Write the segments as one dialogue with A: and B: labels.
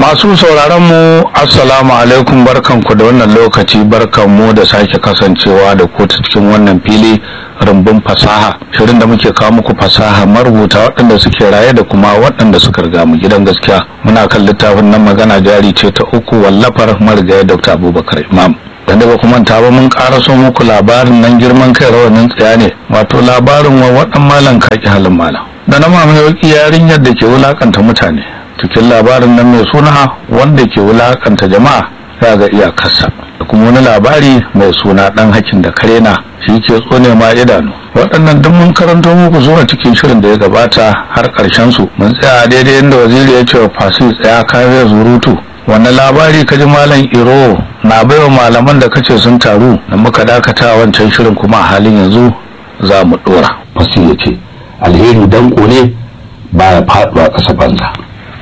A: Masu sauraron mu assalamu alaikum, barkanku da wannan lokaci, barkanmu da sake kasancewa da ku cikin wannan fili rumbun fasaha, shirin da muke kawo muku fasaha marubuta waɗanda suke raye da kuma waɗanda suka riga mu gidan gaskiya. Muna kan littafin nan magana jari ce ta uku, wallafar marigayi Dr. Abubakar Imam. Dan daga kuma ta ba mun karaso muku labarin nan girman kai rawanin tsaya ne, wato labarin wa waɗan malam kaki halin malam da na mamayoki yarinyar da ke wulakanta mutane. Cikin labarin nan mai suna wanda ke wulakanta jama'a ya ga iyakarsa, da kuma wani labari mai suna dan hakin da karena shi ke tsone ma idanu. Waɗannan duk mun karanto muku zuwa cikin shirin da ya gabata har ƙarshen su. Mun tsaya daidai inda waziri ya ce wa Fasi tsaya kare zurutu. Wannan labari kaji malam Iro na baiwa malaman da kace sun taru, da muka dakata wancan shirin kuma a halin yanzu za mu dora.
B: Fasi ya ce alheri danko ne baya faɗuwa ƙasa banza.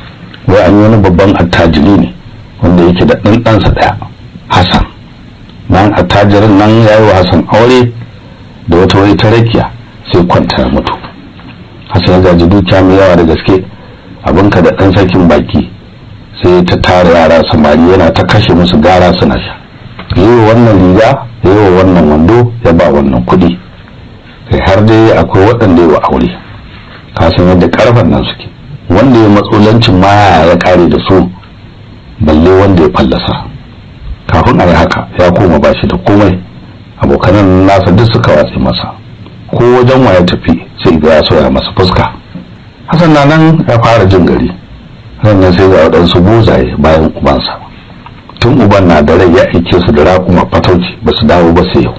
B: Wai an yi wani babban attajiri ne wanda yake da ɗansa ɗaya, Hassan. Bayan attajirin nan ya yi wa Hassan aure da wata wai ta rakiya, sai kwanta ya mutu. Hassan ya gaji dukiya mai yawa da gaske, abinka da ɗan sakin baki, sai ta tara yara samari yana ta kashe musu gara suna sha. Yi wa wannan riga, yi wa wannan wando, ya ba wannan kuɗi. Kai har dai akwai waɗanda yi wa aure. Ka san yadda ƙarfen nan suke. Wanda ya matsolancin ma ya kare da su, balle wanda ya fallasa. Kafin a yi haka ya koma ba shi da komai, abokanan nasa duk suka watse masa, ko wajen waya tafi sai ga ya soya masa fuska. Hassan na nan ya fara jin gari, sannan sai ga waɗansu buzaye bayan ubansa. Tun uban na da rai ya aike su da raƙuma fatauci, ba su dawo ba sai yau.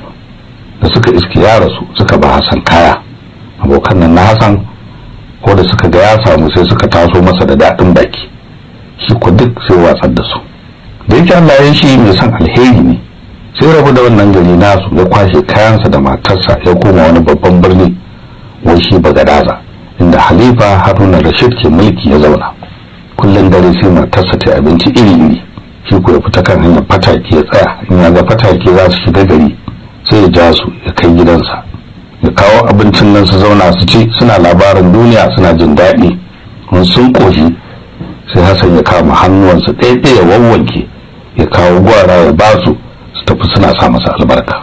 B: Da suka iske ya rasu suka ba Hassan kaya. Abokan nan na Hassan ko da suka ga ya samu sai suka taso masa da daɗin baki, shi ko duk sai watsar da su. Da yake Allah ya shi mai son alheri ne, sai rabu da wannan gari nasu ya kwashe kayansa da matarsa ya koma wani babban birni, wai shi Bagadaza, inda Halifa Haruna Rashid ke mulki ya zauna. Kullum dare sai matarsa ta abinci iri-iri, shi ko ya fita kan hanyar fatake ya tsaya, in ya ga fatake za su shiga gari sai ya ja su ya kai gidansa, ya kawo abincin nan su zauna su ci, suna labarin duniya suna jin daɗi. Mun sun ƙoshi sai Hassan ya kama hannuwansu ɗaya ya wawwanke, ya kawo gwara ya ba su tafi suna sa masa albarka.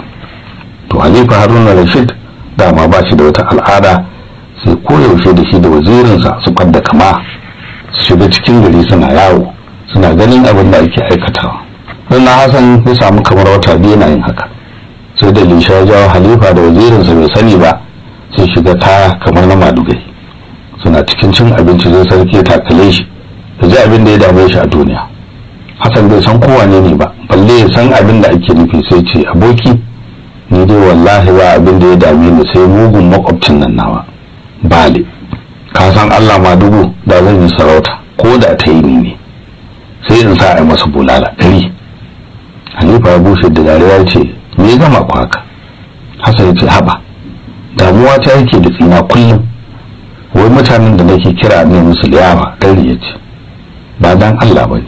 B: To Halifa Haruna Rashid dama ba shi da wata al'ada, sai koyaushe da shi da wazirinsa su kwadda kama su shiga cikin gari suna yawo suna ganin abin da ake aikatawa. Dan Hassan ya samu kamar wata biyu yana yin haka, sai da lisha ya jawo Halifa da wazirinsa bai sani ba, sai shiga ta kamar na madugai. Suna cikin cin abinci zai sarki ya takale shi da ji abin da ya dame shi a duniya. Hassan bai san kowane ne ba, balle ya san abin da ake nufi, sai ce aboki ni dai wallahi ba abin da ya dame ni sai mugun makwabcin nan nawa Bale. Ka san Allah ma dubu da zan yi sarauta ko da ta yi ni ne, sai in sa a masa bulala ɗari. Halifa ya bushe da dariya ce me gama ku haka? Hassan ya ce haba, damuwa ta yake da tsina kullum, wai mutanen da nake kira ne musu liyafa ɗari ya ce, ba dan Allah ba ne.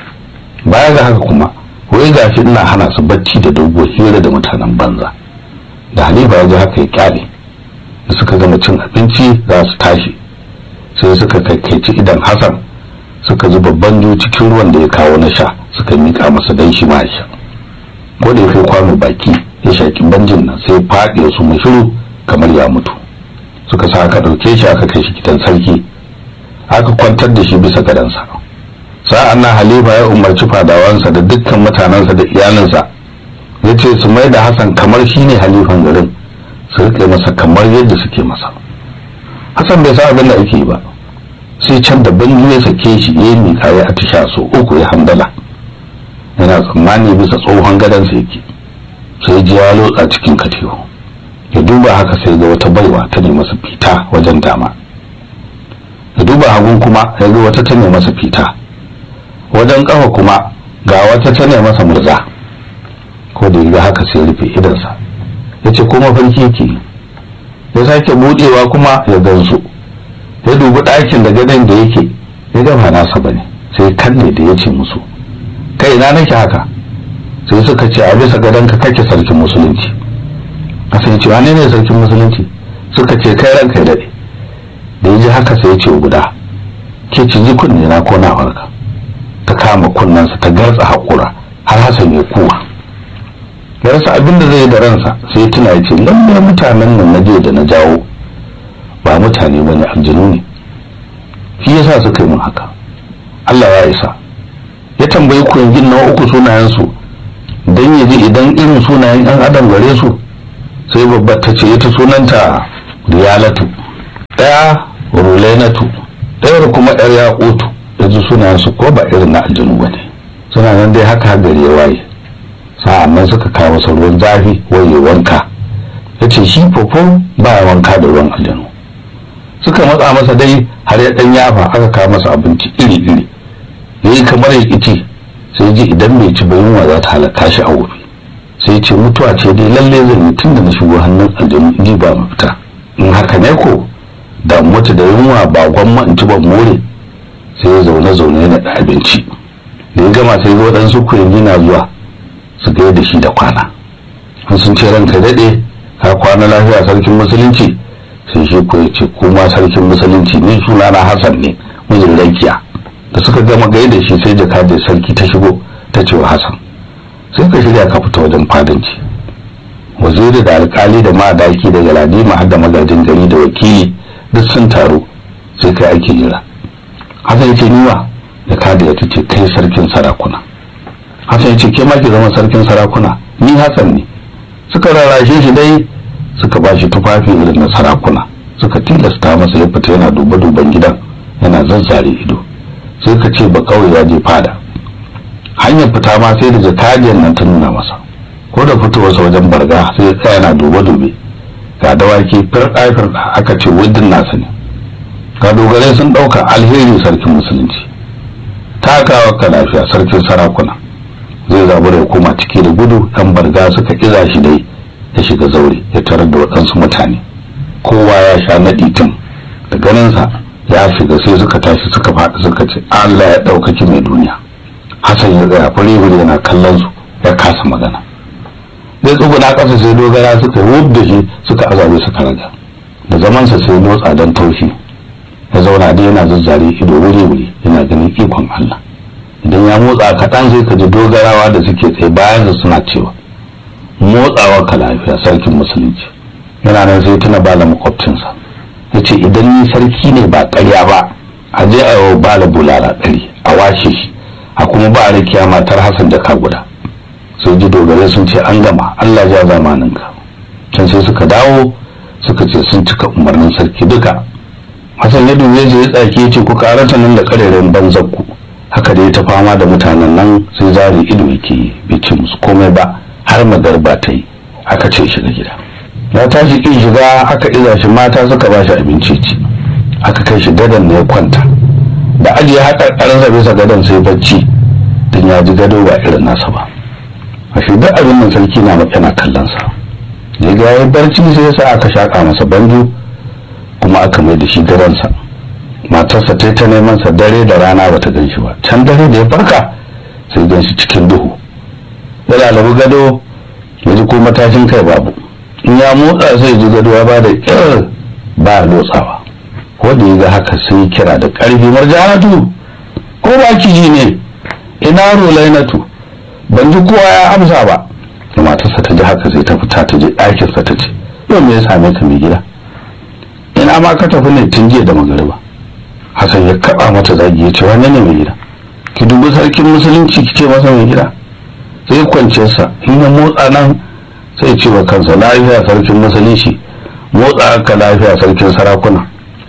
B: Baya ga haka kuma wai gashi ina hana su bacci da dogo hira da mutanen banza. Da Halifa ya ji haka ya kyale, da suka gama cin abinci za su tashi, sai suka kaikaici idan Hassan suka zuba banjo cikin ruwan da ya kawo na sha, suka mika masa dan shi ma sha. Ko da ya kai kwano baki ya shaki banjin nan sai faɗi su mashiru kamar ya mutu. Suka sa aka ɗauke shi aka kai shi gidan sarki, aka kwantar da shi bisa gadansa. Sa'an nan Halifa ya umarci fadawansa da dukkan mutanensa da iyalinsa, ya ce su mai da Hassan kamar shi ne halifan garin, su riƙe masa kamar yadda suke masa. Hassan bai sa abin da ake yi ba, sai can da banju ya sake shi ya yi miƙa ya atisha so uku ya hamdala. Yana tsammani bisa tsohon gadonsa yake, sai ji ya lotsa cikin katiyo. Ya duba haka sai ga wata baiwa ta ne masa fita wajen dama, ya duba hagun kuma ya ga wata ta ne masa fita wajen ƙafa, kuma ga wata ta ne masa murza. Ko da ya ga haka sai rufe idansa, ya ce ko mafarki yake. Ya sake budewa kuma ya gansu, ya dubi ɗakin da gadon da yake, ya ga ba nasa bane, sai kalle da ya ce musu kai ina nake haka? Sai suka ce a bisa gadon ka kake sarkin musulunci. A sai ce wane ne sarkin musulunci? Suka ce kai ranka ya daɗe. Da ya ji haka sai ya ce guda, ke ciji kunne na ko na farka. Ta kama kunnensa ta gartsa haƙura har Hassan ya kuwa. Ya rasa abin da zai yi da ransa, sai ya tuna ya ce lallai mutanen nan na je da na jawo ba mutane bane, aljanu ne, shi yasa suka yi mun haka. Allah ya isa. Ya tambayi kungin na uku sunayensu don ya ji idan irin sunayen ɗan adam gare su. Sai babbar ta ce ita sunanta Riyalatu, ɗaya Rulainatu, ɗayar kuma ɗar Yaqutu. Yanzu sunayensu ko ba irin na aljanu bane, suna nan dai haka har gari ya waye. Sa'an nan suka kawo masa ruwan zafi waye wanka. Ya ce shi fofo ba ya wanka da ruwan aljanu. Suka matsa masa dai har ya ɗan yafa, aka kawo masa abinci iri-iri. Ya yi kamar ya ƙici, sai ji idan bai ci ba yunwa za ta halaka shi a wuri. Sai ce mutuwa ce dai lalle zan yi tun da na shigo hannun aljanu, ji ba mafita. In haka ne ko da mutu da yunwa ba gwamma in ci ban more. Sai ya zaune yana da abinci. Da ya gama sai ga waɗansu kuyangi na zuwa su gaya da shi da kwana. An sun ce ranka daɗe ka kwana lafiya sarkin musulunci. Sai shi ko ya ce kuma sarkin musulunci, ni sunana Hassan ne, mijin Rakiya. Da suka gama gaya da shi sai jakadar sarki ta shigo ta ce wa Hassan, sai ka shirya ka fita wajen fadanci. Waziri da alkali da madaki da galadima har da magajin gari da wakili duk sun taru, sai kai ake jira. Hassan ya ce niwa. Jakadar ta ce kai sarkin sarakuna. Hassan ya ce ke ma ki zama sarkin sarakuna, ni Hassan ne. Suka rarrashe shi dai, suka ba shi tufafi irin na sarakuna, suka tilasta masa ya fita yana duba-duban gidan, yana zazzare ido. Sai ka ce ba kawai ya je fada. Hanyar fita ma sai da jakadiyar nan ta nuna masa. Ko da fitowarsa wajen barga sai ya tsaya yana dube-dube. Ga dawaki firɗa-firɗa aka ce wuddin nasa ne. Ga dogarai sun ɗauka alheri sarkin musulunci. Takawa ka lafiya sarkin sarakuna. Zai zabura ya koma ciki da gudu, ɗan barga suka iza shi dai ya shiga zaure ya tarar da waɗansu mutane. Kowa ya sha naɗi tun da ganinsa ya shiga sai suka tashi suka faɗi suka ce Allah ya ɗaukaki mai duniya. Hassan ya tsaya fure yana kallon su, ya kasa magana. Zai tsuguna ƙasa sai dogara suka yi da shi suka azabe suka raga. Da zamansa sai motsa don taushi. Ya zauna dai yana zazzare ido wuri yana ganin ikon Allah. Idan ya motsa kaɗan sai ka ji dogarawa da suke tsaye bayansa suna cewa motsawa ka lafiya sarkin musulunci. Yana nan sai tuna bala makwabcinsa. Ya ce idan ni sarki ne ba ƙarya ba, a je a yi bala bulala ɗari a washe shi, a kuma ba a rikiya matar Hassan da ka guda. Sai ji dogare sun ce an gama, Allah ja zamaninka. Can sai suka dawo suka ce sun cika umarnin sarki duka. Hassan ya dube shi ya tsaki ya ce ku karanta nan da ƙareren banzakku. Haka dai ta fama da mutanen nan sai zari ido yake bai ce musu komai ba har magarba ta yi, aka ce shiga gida. Ya tashi kin shiga aka iza shi, mata suka ba shi abinci ci, aka kai shi gadon ne ya kwanta. Da ajiye haƙarƙarinsa bisa gadon sai bacci, tun ya ji gado ba irin nasa ba. A shi duk abin nan sarki na yana kallonsa. Da ya yi barci sai ya sa aka shaƙa masa banjo kuma aka mai da shi gadonsa. Matarsa ta yi ta neman sa dare da rana bata gan shi ba. Can dare da ya farka sai gan shi cikin duhu. Ya lalabi gado ya ji ko matashin kai babu. In ya motsa sai ji gado ya bada ƙir ba lotsawa. Ko da ya ga haka sai kira da ƙarfi, Marjanatu ko ba ki ji ne? Ina Rulainatu? Ban ji kowa ya amsa ba. Da matarsa ta ji haka sai ta fita ta je ɗakinsa ta ce, yau me ya same ka mai gida? Ina ma ka tafi ne tun jiya da magariba. Hassan ya kaba mata zagi ya ce wannan ne mai gida? Ki dubi sarkin musulunci ki ce masa mai gida? Sai kwance sa in ya motsa nan sai ce wa kansa lafiya sarkin musulunci, motsa ka lafiya sarkin sarakuna.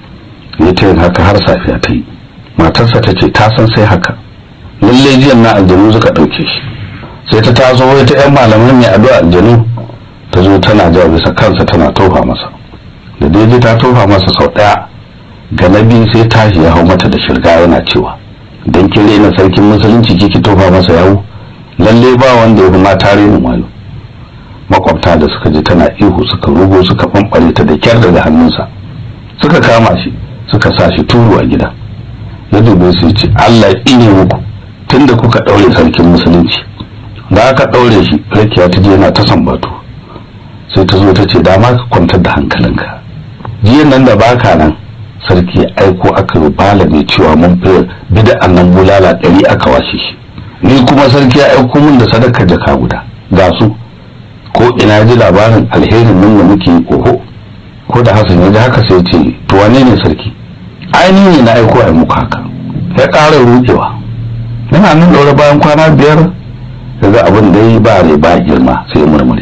B: Ya ta yin haka har safiya ta yi. Matarsa ta ce ta san sai haka. Lalle jiyan na aljanu suka ɗauke shi. Sai ta taso wai ta yan malaman ne addu'a aljanu ta zo tana jawo bisa kansa tana tofa masa. Da daidai ta tofa masa sau ɗaya, ga na biyu sai tashi ya hau mata da shirga yana cewa dan kin rena sarkin musulunci kike tofa masa yawo, lalle ba wanda ya fi mata renin wayo. Makwabta da suka ji tana ihu suka rugo suka bambare ta da kyar daga hannunsa, suka kama shi suka sa shi turu a gida. Ya dube su ce Allah ine muku tunda kuka daure sarkin musulunci. Da aka daure shi Rakiya ta je yana ta sambatu. Sai ta zo ta ce dama ka kwantar da hankalinka, jiyan nan da baka nan sarki aiko aka yi balame cewa mun fi bid'an nan bulala 100 aka washe shi. Ni kuma sarki ya aiko mun da sadaka jaka guda ga su ko ina ji labarin alherin nan da muke oho. Ko da Hassan ya ji haka sai ce to wane ne sarki? Ainihin ne na aiko a muku haka. Ya ƙara rukewa. Yana nan daure bayan kwana 5 daga abin da yi ba rai ba girma sai murmure.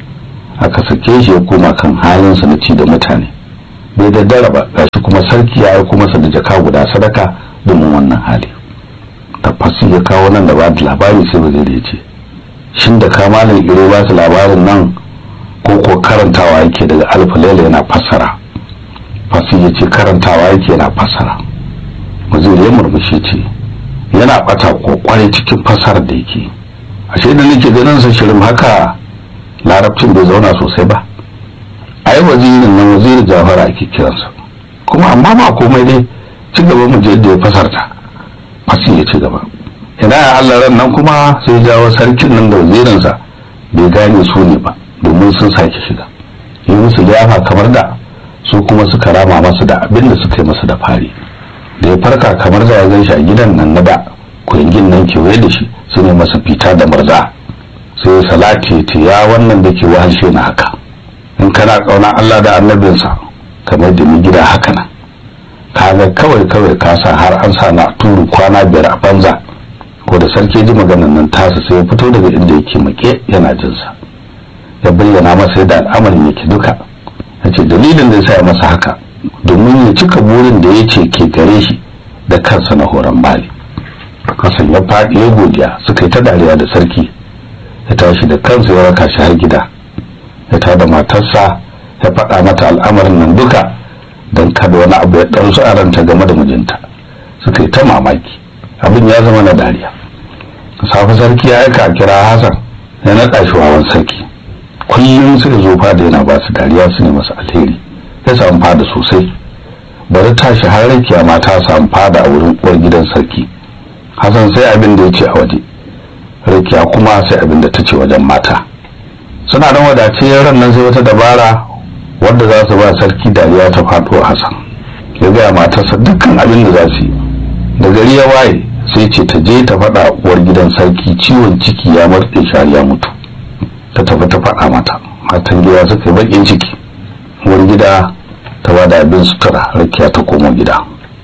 B: Aka sake shi ya koma kan halinsa na ci da mutane. Bai daddara ba gashi kuma sarki ya aiko masa da jaka guda sadaka domin wannan hali. Tafasi ya kawo nan da ba da labari sai waziri ya ce shin da kamalin iro ba su labarin nan ko karantawa yake daga alfa laila yana fassara. Fasi ya ce karantawa yake yana fassara. Waziri ya murmushi ce yana bata kwarai cikin fassarar da yake. Ashe da nake ganin sa shirin haka larabcin bai zauna sosai ba. Ai wazirin nan waziri Jafara ake kiransa. Kuma amma ba komai dai ci gaba mu je da ya fasarta. Fasi ya ci gaba. Ina Allah ran nan kuma sai jawo sarkin nan da wazirinsa bai gane su ne ba domin sun sake shiga. Yi musu liyafa kamar da su kuma suka rama masa da abin da suka yi masa da fari. Da ya farka kamar da ya gan shi a gidan nan na da kuyangin nan kewaye da shi su ne masa fita da murza. Sai salati ta ya wannan da ke wahalshe na haka. In kana kauna Allah da annabinsa kamar da ni gida haka nan. Kaga kawai ka sa har an sa na turu kwana 5 a banza. Ko da sarki ji maganan nan tasa sai ya fito daga inda yake make yana jin sa. Ya bayyana masa yadda al'amarin yake duka. Yace dalilin da yasa ya masa haka domin ya cika burin da yake ke gare shi da kansa na horon bali. Kasan ya faɗi ya godiya suka yi ta dariya da sarki. Ya tashi da kansa ya raka shi har gida. Ya tada matarsa ya faɗa mata al'amarin nan duka don kada wani abu ya ɗansu a ranta game da mijinta. Suka yi ta mamaki abin ya zama na dariya. Safe sarki ya aika a kira Hassan ya naɗa shi wawan sarki. Kullum suka zo fada yana ba su dariya su ne masa alheri. Ya samu fada sosai. Bari tashi har rakiya ma ta samu fada a wurin uwar gidan sarki. Hassan sai abin da ya ce a waje. Rakiya kuma sai abin da ta ce wajen mata. Suna dan wadace ran nan sai wata dabara wadda za su ba sarki dariya ta faɗo Hassan. Ya gaya matarsa dukkan abin da za su yi. Da gari ya waye sai ce ta je ta faɗa uwar gidan sarki ciwon ciki ya murɗe shi ya mutu. Ta tafi ta faɗa mata. Matan gida suka yi baƙin ciki. Uwar gida ta bada abin sutura rakiya ta komo gida.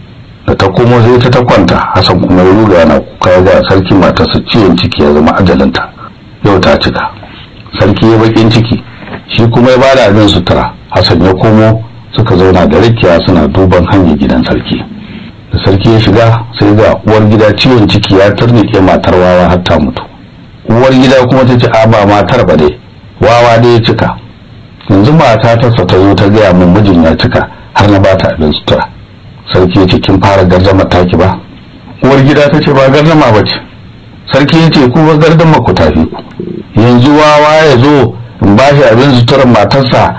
B: Da ta komo sai ta kwanta Hassan kuma ya ruga yana kuka ya ga sarki matarsa ciwon ciki ya zama ajalinta. Yau ta cika. Sarki ya baƙin ciki shi kuma ya bada abin sutura. Hassan ya komo suka zauna da rakiya suna duban hanyar gidan sarki. Da sarki ya shiga sai ga uwar gida ciwon ciki ya turnike matar wawa har ta mutu. Uwar gida kuma ta ce a ba matar ba dai wawa dai ya cika. Yanzu mata ta zo ta gaya min mijin ya cika har na bata abin sutura. Sarki ya ce kin fara gardama taki ba. Uwar gida ta ce ba gardama ba ce. Sarki ya ce ku ba gardama ku tafi ku. Yanzu wawa ya zo in ba shi abin suturar matarsa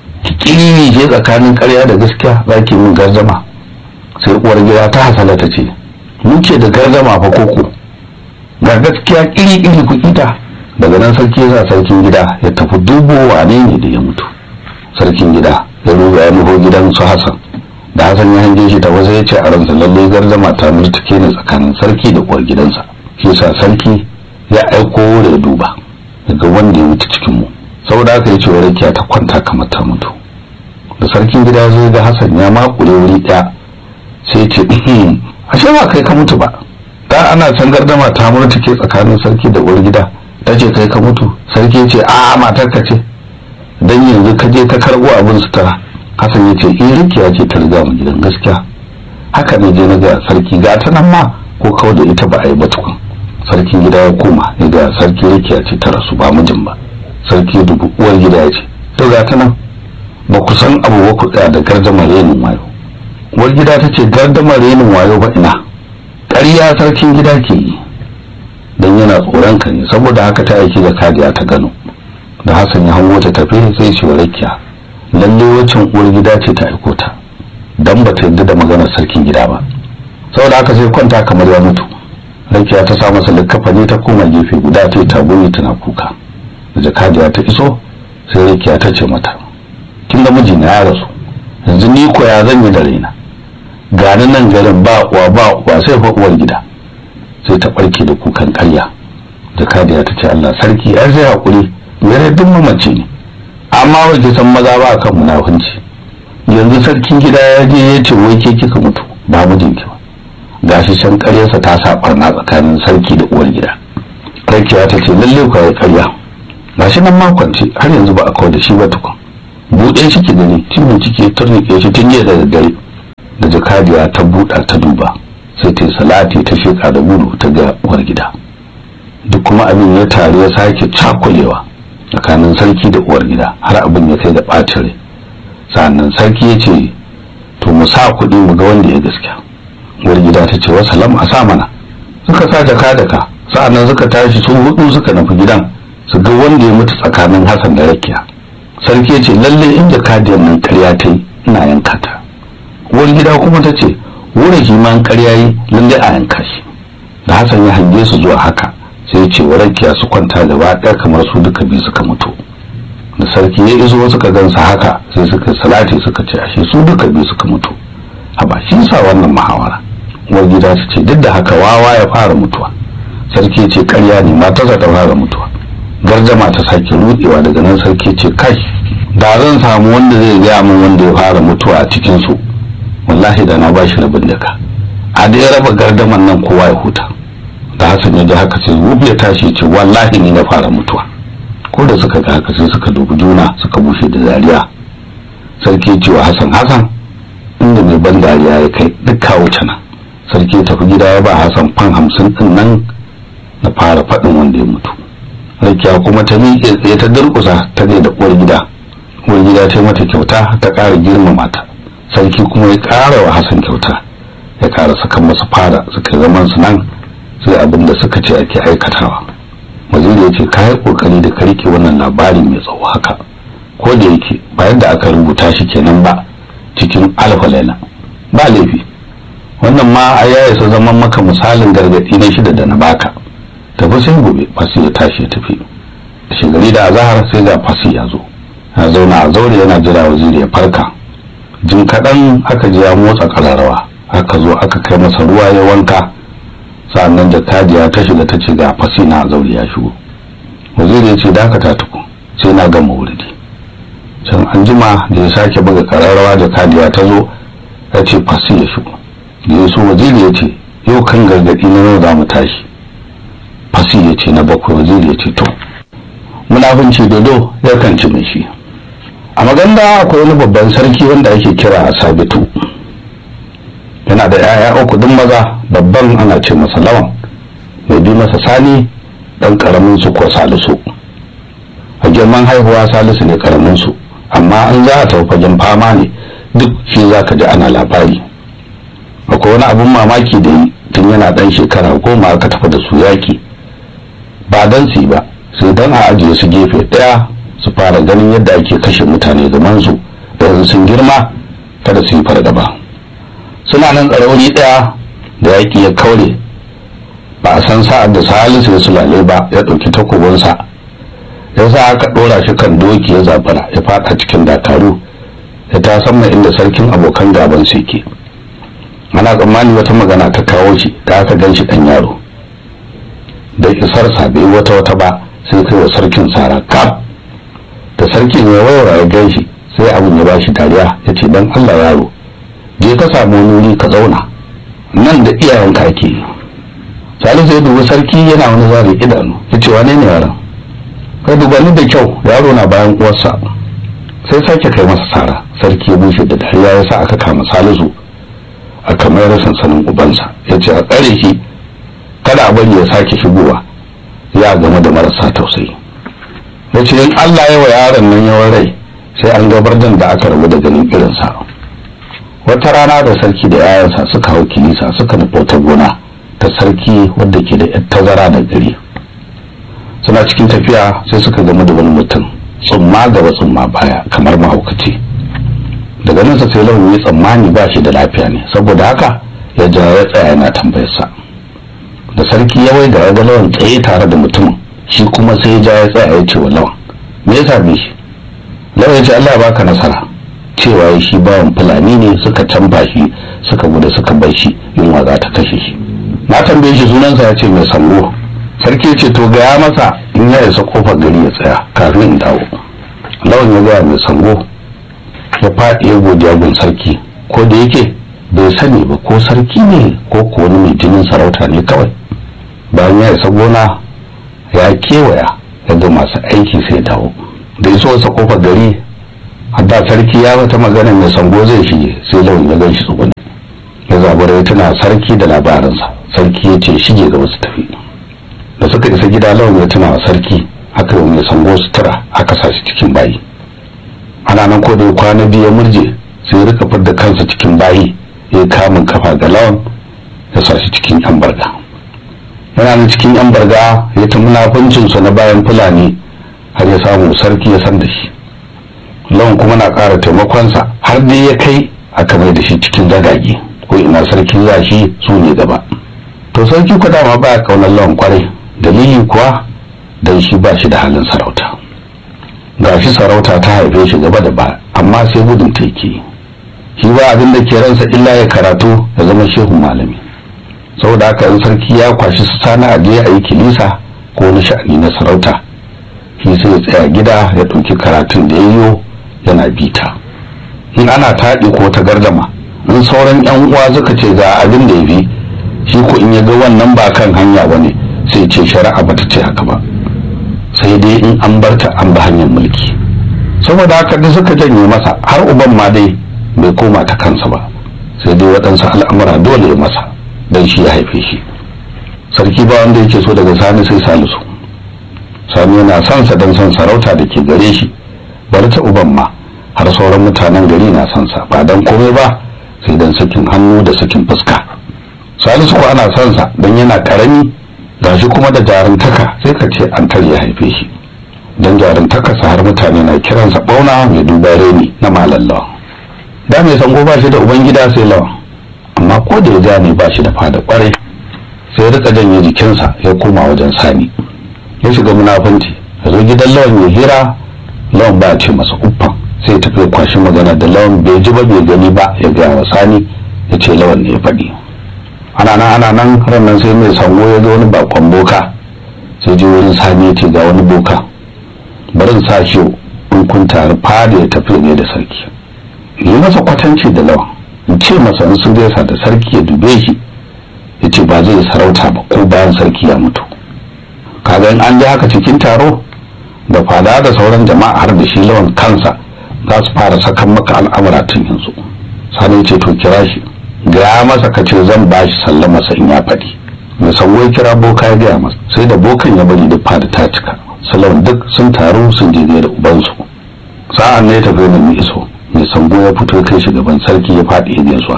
B: kiri je tsakanin ƙarya da gaskiya za ki min gardama. Sai uwar gida ta hasala ta ce muke da gardama fa koko ga gaskiya kiri ku kita. Daga nan sarki ya sa sarkin gida ya tafi dubo wane ne da ya mutu. Sarkin gida ya ruga ya nufo gidan su Hassan. Da Hassan ya hange shi ta wasu ya ce a ransa lalle gardama ta murtuke ne tsakanin sarki da uwar gidansa. Shi yasa sarki ya aiko da ya duba daga wanda ya mutu cikin mu. Saboda haka ya ce wa rakiya ta kwanta kamar ta mutu. Da sarkin gida zai ga Hassan ya makure wuri ɗaya sai ya ce ashe ba kai ka mutu ba. Da ana can gardama ta murtuke tsakanin sarki da uwar gida. Ta ce kai ka mutu. Sarki ya ce a matar ka ce dan yanzu ka je ka karbo abin sutura. Hassan ya ce rakiya ce ta riga mu gidan gaskiya. Haka ne je na ga sarki ga ta nan ma ko kawai da ita ba a yi ba tukun. Sarkin gida ya koma ya ga sarki rakiya ce ta rasu ba mijin ba. Sarki ya dubi uwar gida ya ce to ga ta nan ba ku san abu ba ku tsaya da gardamar renin wayo. Uwar gida ta ce gardamar renin wayo ba ina ƙarya sarkin gida ke yi dan yana tsoron ka ne saboda haka ta aiki da kadiya ta gano. Da Hassan ya hango ta tafi sai ce wa rakiya lalle waccan uwar gida ce ta aiko ta dan ba ta yarda da maganar sarkin gida ba. Saboda haka sai kwanta kamar ya mutu. Rakiya ta sa masa likkafani ta koma gefe guda ta yi tagumi tana kuka. Da jakadiya ta iso sai rakiya ta ce mata kin da mijina ya rasu yanzu ni ko ya zan yi da raina gani nan garin ba uwa sai fa uwar gida. Sai ta barke da kukan karya. Jakadiya ta ce Allah sarki ai sai hakuri mere duk mamace ne, amma waje san maza ba kan munafunci. Yanzu sarkin gida ya je ya ce wai ke kika mutu ba mijinki ba, gashi can karyarsa ta sa barna tsakanin sarki da uwar gida. Rakiya ta ce lalle ku yi karya, gashi nan makwance har yanzu ba a kawo da shi ba tukun. Buɗe shi ki gani, cikin ciki turnike shi tun jiya da daddare. Da jakadiya ta buɗa ta duba, sai ta yi salati ta sheka da gudu ta ga uwar gida. Duk kuma abin ya taru ya sake cakulewa tsakanin sarki da uwar gida har abin ya kai da ɓacin rai. Sannan sarki ya ce to mu sa kuɗi mu ga wanda ya gaskiya. Uwar gida ta ce wa salam a sa mana. Suka sa jaka sa'annan suka tashi su hudu suka nufi gidan su ga wanda ya mutu tsakanin Hassan da Rakiya. Sarki ya ce lalle in jakadiyar nan ƙarya ta yi ina yanka ta. Uwar gida kuma ta ce wurin kiman ƙarya yi lalle a yanka shi. Da Hassan ya hange su zuwa haka sai ya ce wa Rakiya su kwanta gaba ɗaya kamar su duka biyu suka mutu. Da sarki ya iso suka gansa haka sai suka salati suka ce ashe su duka biyu suka mutu. Haba shi sa wannan muhawara. Uwar gida ta ce duk da haka wawa ya fara mutuwa. Sarki ya ce ƙarya ne matarsa ta fara mutuwa. Gardama ta sake rudewa daga nan sarki ya ce kai da zan samu wanda zai gaya min wanda ya fara mutuwa a cikin su wallahi da na bashi rabin daka. A da ya raba gardaman nan kowa ya huta. Da Hassan ya ji haka sai Rubi ya tashi ce wallahi ni na fara mutuwa. Ko da suka ga haka sai suka dubi juna suka bushe da dariya. Sarki ya ce wa Hassan inda mai ban dariya ya kai duk kawo cana. Sarki ya tafi gida ya ba Hassan fan 50 din nan na fara faɗin wanda ya mutu. Rakiya kuma ta miƙe tsaye ta durƙusa ta da uwar gida. Uwar gida ta yi mata kyauta ta ƙara girmama ta. Sarki kuma ya ƙara wa Hassan kyauta, ya ƙara saka masa fara suka zaman su nan sai abin da suka ce ake aikatawa. Waziri ya ce ka yi ƙoƙari da ka rike wannan labari mai tsawo haka, ko da yake bayan da aka rubuta shi kenan ba cikin alfa laila ba laifi. Wannan ma a yaya sa zaman maka misalin gargaɗi na shida da na baka. Tafi sai gobe fasi ya tashi ya tafi. Shigari da azahar sai ga fasi ya zo, ya zauna a zaure yana jira waziri ya farka. Jin kaɗan aka ji ya motsa ƙararrawa, aka zo aka kai masa ruwa ya wanka. Sa'annan jakadiya ta shiga ta ce ga fasi na zaure ya shigo. Waziri ya ce dakata tuku sai na gama wuridi. Can anjima da ya sake buga ƙararrawa jakadiya ta zo ya ce fasi ya shigo. Da ya so waziri ya ce yau kan gargaɗi na yau za mu tashi. Fasi ya ce na bakwai. Waziri ya ce to munafunci dodo ya kanci mai shi. A Maganda akwai wani babban sarki wanda ake kira Sabitu. Yana da 'ya'ya uku din maza, babban ana ce masa Lawan, mai bi masa Sani, dan karamin su ko Salisu. A girman haihuwa Salisu ne karamin su, amma an za a tafi fagen fama ne duk shi zaka ji ana labari. Akwai wani abun mamaki da yi tun yana dan shekara 10 aka tafi da su yaki, ba dan su ba sai dan a ajiye su gefe daya su fara ganin yadda ake kashe mutane zaman su da sun girma kada su yi fargaba. Suna nan tsarauri daya da yaki ya kaure, ba a san sa'ad da Salisu ya sulale ba ya dauki takobinsa ya sa aka dora shi kan doki ya zabara ya fada cikin dakaru ya ta sama inda sarkin abokan gaban su yake. Ana tsammani wata magana ta kawo shi da aka gan shi dan yaro da isarsa bai wata ba sai kai wa sarkin sara kaf. Da sarkin ya wayar ya gan shi sai abin ya bashi dariya ya ce dan Allah yaro je ka samu wuri ka zauna nan da iyayenka ake. Salisu ya dubi sarki yana wani zari idanu ya ce wane ne yaron? Ka duba ni da kyau, yaro na bayan uwarsa. Sai sake kai masa sara. Sarki ya bushe da dariya ya sa aka kama Salisu aka mayar sansanin ubansa ya ce a tsare shi kada a bari ya sake shigowa ya game da marasa tausayi. Ya ce in Allah ya wa yaron nan yawan rai sai an gabar da aka rabu da ganin irinsa. Wata rana da sarki da yayansa suka hau kilisa suka nufi wata gona ta sarki wadda ke da yar tazara da gari. Suna cikin tafiya sai suka gamu da wani mutum tsumma gaba tsumma baya kamar mahaukaci. Daga nan sai Lawan ya tsammani ba shi da lafiya ne, saboda haka ya ja ya tsaya yana tambayarsa. Da sarki ya waiga ya ga Lawan tsaye tare da mutumin, shi kuma sai ya ja ya tsaya ya ce wa Lawan me ya same shi? Lawan ya ce Allah ya baka nasara. cewa shi bawan fulani ne, suka canfa shi suka gudu suka bar shi, yunwa za ta kashe shi. Na tambaye shi sunansa, ya ce mai sango. Sarki ya ce to gaya masa in ya isa kofar gari ya tsaya kafin in dawo. Lawan ya gaya mai sango, ya faɗi ya godiya gun sarki, ko da yake bai sani ba ko sarki ne ko wani mai jinin sarauta ne kawai. Bayan ya isa gona ya kewaya ya ga masu aiki sai dawo. Da iso wasa kofar gari, hadda sarki ya mata magana mai sango zai shige, sai Lawan ya gan shi tsuguni. Ya zabura ya tuna sarki da labarinsa. Sarki ya ce shige gaba su tafi. Da suka isa gida, Lawan ya tuna wa sarki, aka yi mai sango sutura aka sa shi cikin bayi. Ana nan ko da kwana biyu ya murje, sai ya rika fidda kansa cikin bayi, ya kamun kafa ga Lawan ya sa shi cikin yan barga. Yana nan cikin yan barga ya ta munafuncinsa na bayan fulani har ya samu sarki ya san da shi. Lawan kuma na ƙara taimakonsa har dai ya kai aka mai da shi cikin zagage, ko ina sarki ya shi su ne gaba. To sarki ku dama ba ya kaunar Lawan kwarai, dalili kuwa dan shi ba shi da halin sarauta. Ga shi sarauta ta haife shi gaba da ba, amma sai gudun ta yake. Shi ba abin da ke ransa illa ya karatu ya zama shehun malami. Saboda haka in sarki ya kwashi su sana a je a yi kilisa ko wani sha'ani na sarauta, shi sai ya tsaya gida ya ɗauki karatun da ya yiwo yana bita. In ana taɗi ko ta gardama, in sauran yan uwa suka ce ga abin da ya bi, shi ko in ya ga wannan ba kan hanya bane sai ce shari'a bata ce haka ba, sai dai in an barta an ba hanyar mulki. Saboda haka da suka janye masa, har uban ma dai bai koma ta kansa ba, sai dai waɗansu al'amura dole ya masa dan shi ya haife shi. Sarki ba wanda yake so daga Sani sai Salisu. Sani yana son sa dan son sarauta da ke gare shi, bari ta uban ma har sauran mutanen gari na son sa, ba dan komai ba sai dan sakin hannu da sakin fuska. Salisu ko ana son sa dan yana karami, gashi kuma da jaruntaka, sai ka ce an ya haife shi. Dan jaruntaka sa har mutane na kiransa bauna mai duba reni na malallawa. Da mai sango ba shi da ubangida sai Lawan, amma ko da ya gane ba shi da fada kwarai, sai rika janye jikinsa ya koma wajen Sani. Ya shiga munafunci, ya zo gidan Lawan ya hira, Lawan ba ce masa uffan, sai tafi ya kwashi magana da Lawan bai ji ba bai gani ba ya gaya wa Sani, ya ce Lawan ne ya faɗi. Ana nan ranar sai mai sango ya ga wani bakon boka, sai je wurin Sani ya ce ga wani boka, barin sa shi in kun taru fada ya tafi ne da sarki. Yi masa kwatanci da Lawan, in ce masa in sun gaisa da sarki ya dube shi, ya ce ba zai sarauta ba ko bayan sarki ya mutu. Kaga in an ji haka cikin taro, da fada da sauran jama'a har da shi Lawan kansa za su fara sakan maka al'amura tun yanzu. Sani ce to kira shi, gaya masa ka ce zan ba shi sallama sa in ya faɗi. Mai sango ya kira boka ya gaya masa, sai da bokan ya bari duk fada ta cika. Salawan duk sun taru sun je da ubansu. Sa'an ne ya tafi da mai iso, mai sango ya fito kai shi gaban sarki ya faɗi ya gaisuwa.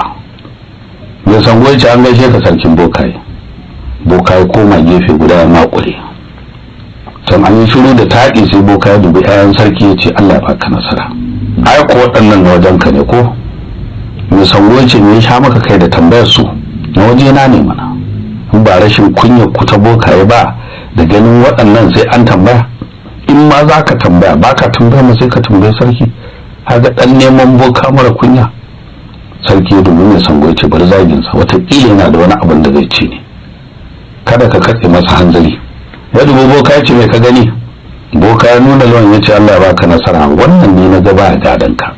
B: Mai sango ya ce an gaishe ka sarkin bokaye. Bokaye koma gefe guda ya makure. Can an yi shiru da taɗi sai boka ya dubi 'ya'yan sarki ya ce Allah ya baka nasara. Ai ko waɗannan na wajen ka ne ko? Mai sango ya ce me ya sha maka kai da tambayar su? Na waje na ne mana. In ba rashin kunya ku ta bokaye ba da ganin waɗannan sai an tambaya. In ma za ka tambaya ba ka tambaya ma sai ka tambayi sarki. Haga ɗan neman boka mara kunya. Sarki ya dubi mai sango ya ce bari zaginsa, wataƙila yana da wani abin da zai ce ne. Kada ka katse masa hanzari. Ya dubi boka ya ce mai ka gani? Boka ya nuna Lawan ya ce Allah ya baka nasara, wannan ne na gaba a gadonka.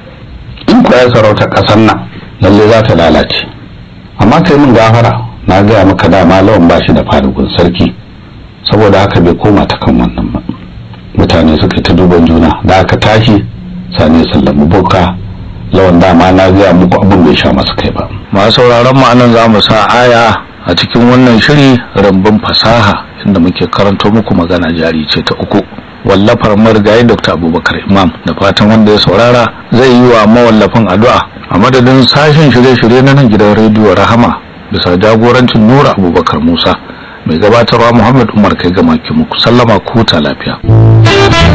B: In kuwa ya sarauta ƙasar nan lalle za ta lalace. Amma kai min gafara, na gaya maka dama Lawan ba shi da farugun sarki, saboda haka bai koma ta kan wannan ba. Mutane suka ta duban juna, da aka tashi Sani ya sallami boka. Lawan dama na gaya muku abin bai sha masa kai ba.
A: Masu sauraron mu anan za mu sa aya a cikin wannan shiri rambun fasaha, inda muke karanto muku magana jari ce ta uku, wallafar marigayi Dr. Abubakar Imam. Da fatan wanda ya saurara zai yi wa mawallafin addu'a. A madadin sashen shirye-shirye na nan gidan rediyo Rahama bisa jagorancin Nura Abubakar Musa, mai gabatarwa Muhammad Umar kai gama ki muku sallama, ku ta lafiya.